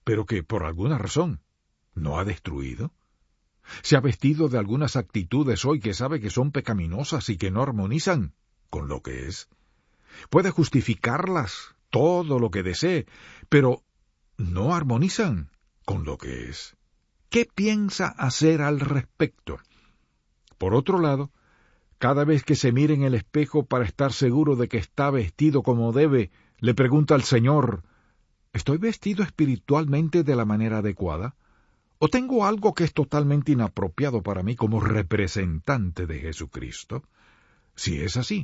pero que por alguna razón no ha destruido. Se ha vestido de algunas actitudes hoy que sabe que son pecaminosas y que no armonizan con lo que es. Puede justificarlas todo lo que desee, pero no armonizan con lo que es. ¿Qué piensa hacer al respecto? Por otro lado, cada vez que se mire en el espejo para estar seguro de que está vestido como debe, le pregunta al Señor, ¿estoy vestido espiritualmente de la manera adecuada? ¿O tengo algo que es totalmente inapropiado para mí como representante de Jesucristo? Si es así,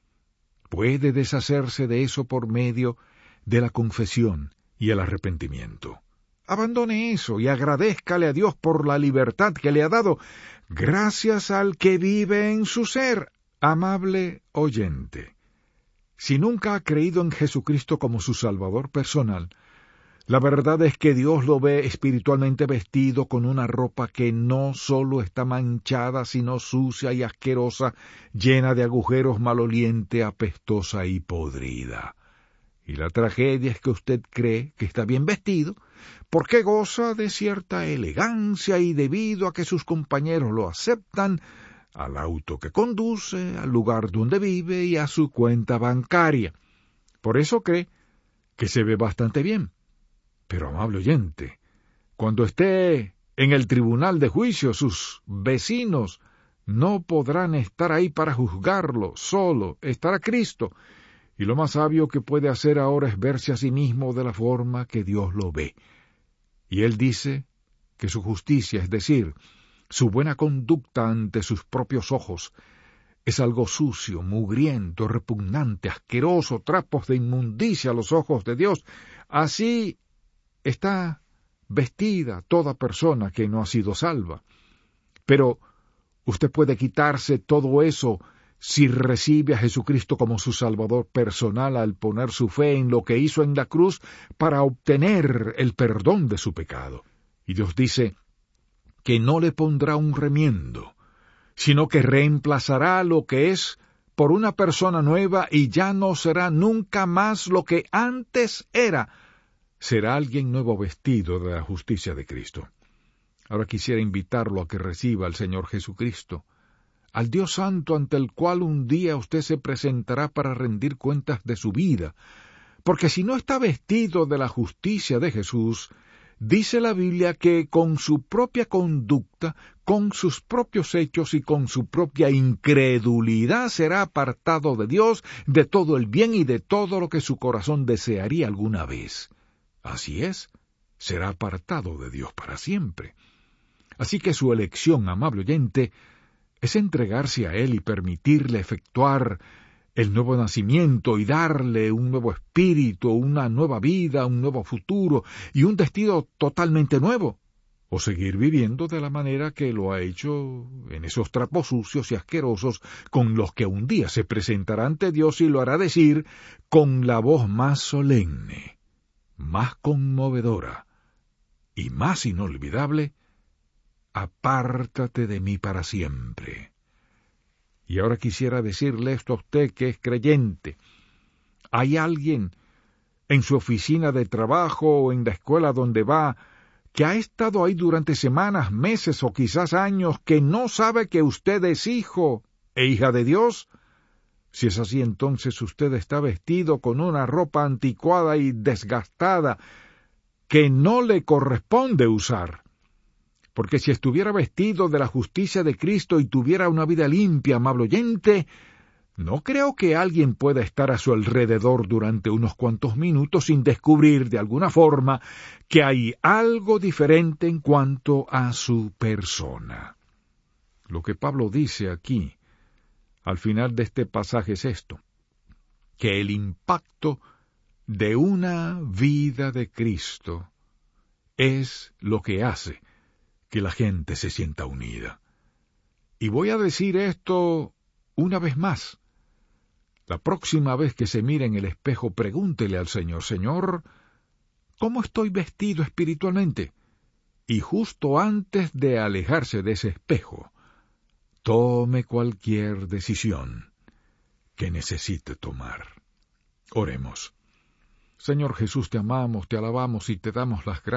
puede deshacerse de eso por medio de la confesión y el arrepentimiento. Abandone eso y agradézcale a Dios por la libertad que le ha dado, gracias al que vive en su ser. Amable oyente, si nunca ha creído en Jesucristo como su Salvador personal, la verdad es que Dios lo ve espiritualmente vestido con una ropa que no solo está manchada, sino sucia y asquerosa, llena de agujeros, maloliente, apestosa y podrida. Y la tragedia es que usted cree que está bien vestido, porque goza de cierta elegancia y debido a que sus compañeros lo aceptan, al auto que conduce, al lugar donde vive y a su cuenta bancaria. Por eso cree que se ve bastante bien. Pero, amable oyente, cuando esté en el tribunal de juicio, sus vecinos no podrán estar ahí para juzgarlo, solo estará Cristo, y lo más sabio que puede hacer ahora es verse a sí mismo de la forma que Dios lo ve. Y Él dice que su justicia, es decir, su buena conducta ante sus propios ojos, es algo sucio, mugriento, repugnante, asqueroso, trapos de inmundicia a los ojos de Dios. Así está vestida toda persona que no ha sido salva. Pero usted puede quitarse todo eso si recibe a Jesucristo como su Salvador personal al poner su fe en lo que hizo en la cruz para obtener el perdón de su pecado. Y Dios dice que no le pondrá un remiendo, sino que reemplazará lo que es por una persona nueva y ya no será nunca más lo que antes era. Será alguien nuevo vestido de la justicia de Cristo. Ahora quisiera invitarlo a que reciba al Señor Jesucristo, al Dios Santo ante el cual un día usted se presentará para rendir cuentas de su vida, porque si no está vestido de la justicia de Jesús, dice la Biblia que con su propia conducta, con sus propios hechos y con su propia incredulidad será apartado de Dios, de todo el bien y de todo lo que su corazón desearía alguna vez. Así es, será apartado de Dios para siempre. Así que su elección, amable oyente, es entregarse a Él y permitirle efectuar el nuevo nacimiento y darle un nuevo espíritu, una nueva vida, un nuevo futuro y un destino totalmente nuevo, o seguir viviendo de la manera que lo ha hecho en esos trapos sucios y asquerosos con los que un día se presentará ante Dios y lo hará decir con la voz más solemne, más conmovedora y más inolvidable: apártate de mí para siempre. Y ahora quisiera decirle esto a usted que es creyente. ¿Hay alguien en su oficina de trabajo o en la escuela donde va que ha estado ahí durante semanas, meses o quizás años que no sabe que usted es hijo e hija de Dios? Si es así, entonces usted está vestido con una ropa anticuada y desgastada que no le corresponde usar. Porque si estuviera vestido de la justicia de Cristo y tuviera una vida limpia, amable oyente, no creo que alguien pueda estar a su alrededor durante unos cuantos minutos sin descubrir de alguna forma que hay algo diferente en cuanto a su persona. Lo que Pablo dice aquí, al final de este pasaje, es esto: que el impacto de una vida de Cristo es lo que hace que la gente se sienta unida. Y voy a decir esto una vez más. La próxima vez que se mire en el espejo, pregúntele al Señor: Señor, ¿cómo estoy vestido espiritualmente? Y justo antes de alejarse de ese espejo, tome cualquier decisión que necesite tomar. Oremos. Señor Jesús, te amamos, te alabamos y te damos las gracias